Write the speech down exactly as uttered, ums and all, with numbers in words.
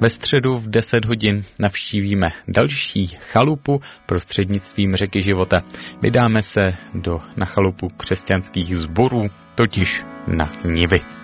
Ve středu v deset hodin navštívíme další chalupu prostřednictvím řeky života. Vydáme se do, na chalupu křesťanských sborů, totiž na Nivy.